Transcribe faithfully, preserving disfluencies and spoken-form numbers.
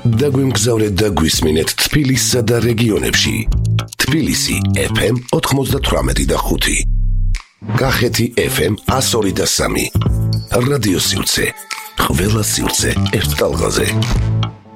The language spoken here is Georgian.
დაგვიმგზავრეთ და გვისმინეთ თბილისსა და რეგიონებში. თბილისი ეფ ემ ოთხმოცდათვრამეტი და ხუთი. კახეთი ეფ ემ ასორი და სამი. რადიო სივრცე. ყველა სივრცე ერთ ტალღაზე.